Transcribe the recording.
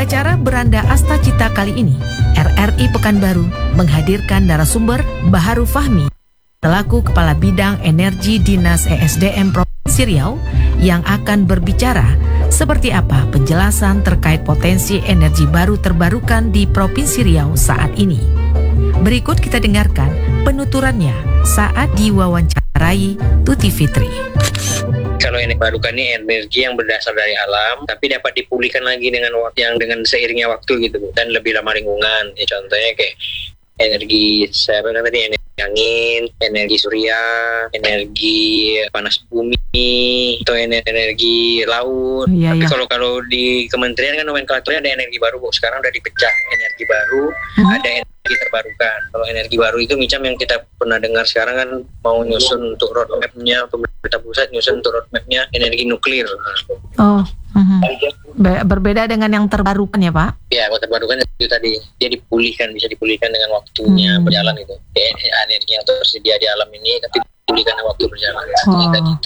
acara Beranda Asta Cita kali ini, RRI Pekanbaru menghadirkan narasumber Baharu Fahmi, selaku Kepala Bidang Energi Dinas ESDM Provinsi Riau, yang akan berbicara seperti apa penjelasan terkait potensi energi baru terbarukan di Provinsi Riau saat ini. Berikut kita dengarkan penuturannya saat diwawancarai Tuti Fitri. Kalau energi barukan ini energi yang berdasar dari alam, tapi dapat dipulihkan lagi dengan seiringnya waktu gitu, dan lebih ramah lingkungan. Ya, contohnya kayak energi energi angin, energi surya, energi panas bumi, atau energi laut. Tapi kalau di kementerian kan nomenklaturnya ada energi baru, Bu. Sekarang udah dipecah energi baru, ada energi terbarukan. Kalau energi baru itu macam yang kita pernah dengar sekarang kan mau nyusun untuk roadmap-nya, pemerintah pusat nyusun untuk roadmap-nya energi nuklir. Berbeda dengan yang terbarukan ya, Pak? Ya, kalau terbarukan itu tadi dia bisa dipulihkan dengan waktunya berjalan itu. Energi yang tersedia di alam ini tapi dipulihkan dengan waktu berjalan.